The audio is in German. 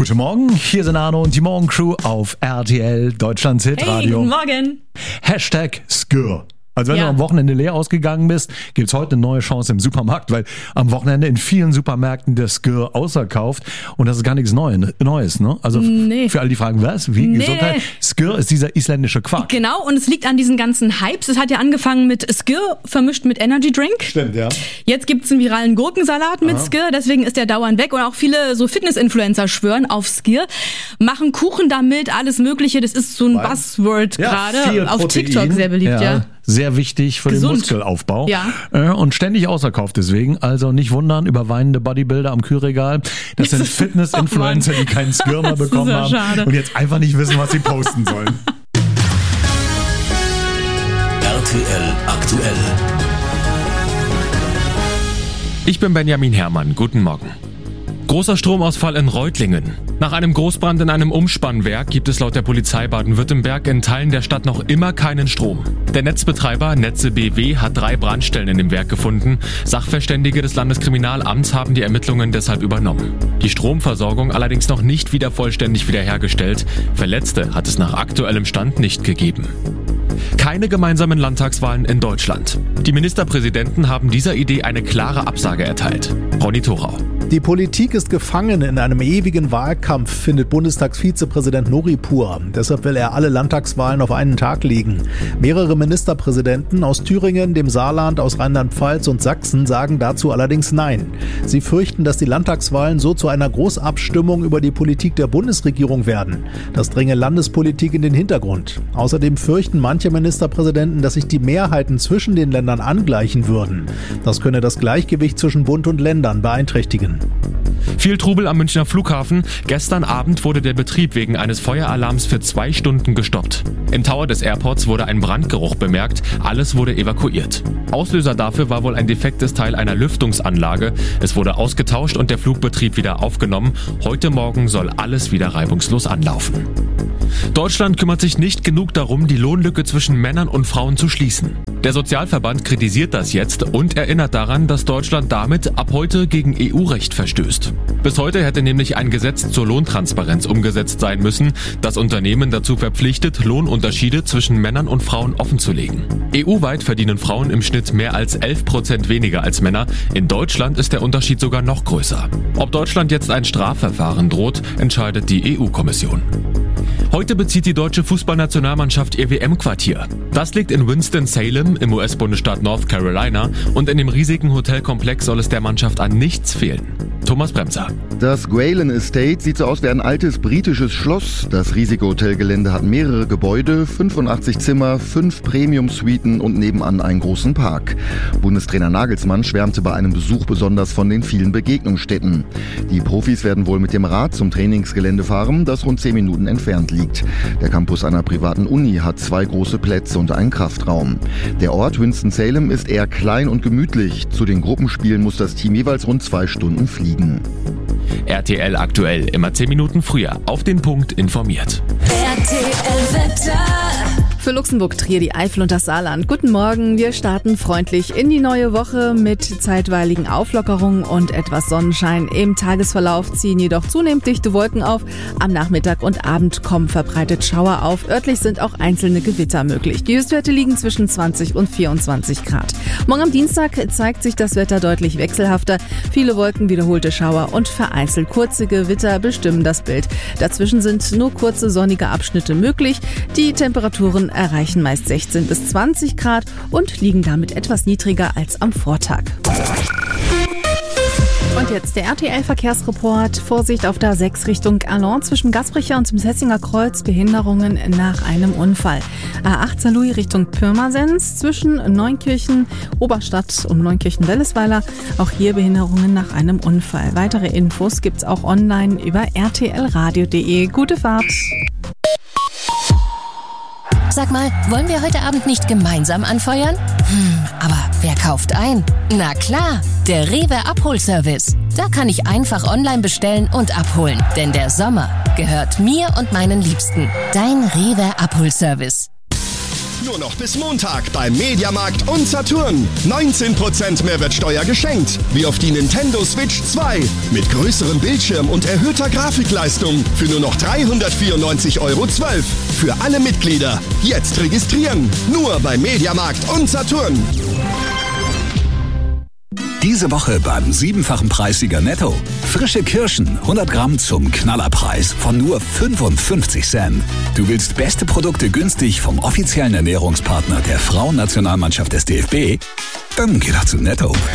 Guten Morgen, hier sind Arno und die Morgencrew auf RTL, Deutschlands Hitradio. Hey, guten Morgen. #Skür. Also wenn du am Wochenende leer ausgegangen bist, gibt's heute eine neue Chance im Supermarkt, weil am Wochenende in vielen Supermärkten der Skür ausverkauft und das ist gar nichts Neues, ne? Also für all die Fragen, was? Wie? Gesundheit? Skür ist dieser isländische Quark. Genau, und es liegt an diesen ganzen Hypes. Es hat ja angefangen mit Skür vermischt mit Energy Drink. Stimmt, ja. Jetzt gibt's einen viralen Gurkensalat mit Skür, deswegen ist der dauernd weg. Und auch viele so Fitness-Influencer schwören auf Skür, machen Kuchen damit, alles Mögliche. Das ist so ein Buzzword gerade. Auf Protein, TikTok sehr beliebt, ja. Sehr wichtig für den Muskelaufbau. Ja. Und ständig ausverkauft deswegen. Also nicht wundern über weinende Bodybuilder am Kühlregal. Das sind Fitness-Influencer, die keinen Skür mehr bekommen haben und jetzt einfach nicht wissen, was sie posten sollen. RTL aktuell. Ich bin Benjamin Herrmann. Guten Morgen. Großer Stromausfall in Reutlingen. Nach einem Großbrand in einem Umspannwerk gibt es laut der Polizei Baden-Württemberg in Teilen der Stadt noch immer keinen Strom. Der Netzbetreiber Netze BW hat 3 Brandstellen in dem Werk gefunden. Sachverständige des Landeskriminalamts haben die Ermittlungen deshalb übernommen. Die Stromversorgung allerdings noch nicht wieder vollständig wiederhergestellt. Verletzte hat es nach aktuellem Stand nicht gegeben. Keine gemeinsamen Landtagswahlen in Deutschland. Die Ministerpräsidenten haben dieser Idee eine klare Absage erteilt. Ronny Thorau. Die Politik ist gefangen in einem ewigen Wahlkampf, findet Bundestagsvizepräsident Nuripur. Deshalb will er alle Landtagswahlen auf einen Tag legen. Mehrere Ministerpräsidenten aus Thüringen, dem Saarland, aus Rheinland-Pfalz und Sachsen sagen dazu allerdings Nein. Sie fürchten, dass die Landtagswahlen so zu einer Großabstimmung über die Politik der Bundesregierung werden. Das dränge Landespolitik in den Hintergrund. Außerdem fürchten manche Ministerpräsidenten, dass sich die Mehrheiten zwischen den Ländern angleichen würden. Das könne das Gleichgewicht zwischen Bund und Ländern beeinträchtigen. Viel Trubel am Münchner Flughafen. Gestern Abend wurde der Betrieb wegen eines Feueralarms für 2 Stunden gestoppt. Im Tower des Airports wurde ein Brandgeruch bemerkt. Alles wurde evakuiert. Auslöser dafür war wohl ein defektes Teil einer Lüftungsanlage. Es wurde ausgetauscht und der Flugbetrieb wieder aufgenommen. Heute Morgen soll alles wieder reibungslos anlaufen. Deutschland kümmert sich nicht genug darum, die Lohnlücke zwischen Männern und Frauen zu schließen. Der Sozialverband kritisiert das jetzt und erinnert daran, dass Deutschland damit ab heute gegen EU-Recht verstößt. Bis heute hätte nämlich ein Gesetz zur Lohntransparenz umgesetzt sein müssen, das Unternehmen dazu verpflichtet, Lohnunterschiede zwischen Männern und Frauen offenzulegen. EU-weit verdienen Frauen im Schnitt mehr als 11% weniger als Männer. In Deutschland ist der Unterschied sogar noch größer. Ob Deutschland jetzt ein Strafverfahren droht, entscheidet die EU-Kommission. Heute bezieht die deutsche Fußballnationalmannschaft ihr WM-Quartier. Das liegt in Winston-Salem im US-Bundesstaat North Carolina und in dem riesigen Hotelkomplex soll es der Mannschaft an nichts fehlen. Thomas Bremser. Das Gwalen Estate sieht so aus wie ein altes britisches Schloss. Das riesige Hotelgelände hat mehrere Gebäude, 85 Zimmer, 5 Premium-Suiten und nebenan einen großen Park. Bundestrainer Nagelsmann schwärmte bei einem Besuch besonders von den vielen Begegnungsstätten. Die Profis werden wohl mit dem Rad zum Trainingsgelände fahren, das rund 10 Minuten entfernt liegt. Der Campus einer privaten Uni hat 2 große Plätze und einen Kraftraum. Der Ort Winston-Salem ist eher klein und gemütlich. Zu den Gruppenspielen muss das Team jeweils rund 2 Stunden fliegen. RTL aktuell, immer 10 Minuten früher, auf den Punkt informiert. RTL Wetter. Für Luxemburg, Trier, die Eifel und das Saarland. Guten Morgen, wir starten freundlich in die neue Woche mit zeitweiligen Auflockerungen und etwas Sonnenschein. Im Tagesverlauf ziehen jedoch zunehmend dichte Wolken auf. Am Nachmittag und Abend kommen verbreitet Schauer auf. Örtlich sind auch einzelne Gewitter möglich. Die Höchstwerte liegen zwischen 20 und 24 Grad. Morgen am Dienstag zeigt sich das Wetter deutlich wechselhafter. Viele Wolken, wiederholte Schauer und vereinzelt kurze Gewitter bestimmen das Bild. Dazwischen sind nur kurze sonnige Abschnitte möglich. Die Temperaturen erreichen meist 16 bis 20 Grad und liegen damit etwas niedriger als am Vortag. Und jetzt der RTL-Verkehrsreport. Vorsicht auf der A6 Richtung Erlon zwischen Gasbrecher und dem Sessinger Kreuz. Behinderungen nach einem Unfall. A8 Saarlouis Richtung Pirmasens zwischen Neunkirchen, Oberstadt und Neunkirchen-Wellesweiler. Auch hier Behinderungen nach einem Unfall. Weitere Infos gibt's auch online über rtlradio.de. Gute Fahrt! Sag mal, wollen wir heute Abend nicht gemeinsam anfeuern? Aber wer kauft ein? Na klar, der Rewe Abholservice. Da kann ich einfach online bestellen und abholen. Denn der Sommer gehört mir und meinen Liebsten. Dein Rewe Abholservice. Nur noch bis Montag beim Mediamarkt und Saturn. 19% Mehrwertsteuer geschenkt. Wie auf die Nintendo Switch 2. Mit größerem Bildschirm und erhöhter Grafikleistung. Für nur noch 394,12 €. Für alle Mitglieder. Jetzt registrieren. Nur beim Mediamarkt und Saturn. Diese Woche beim 7-fachen Preissieger Netto. Frische Kirschen, 100 Gramm zum Knallerpreis von nur 55 Cent. Du willst beste Produkte günstig vom offiziellen Ernährungspartner der Frauennationalmannschaft des DFB? Dann geh doch zu Netto.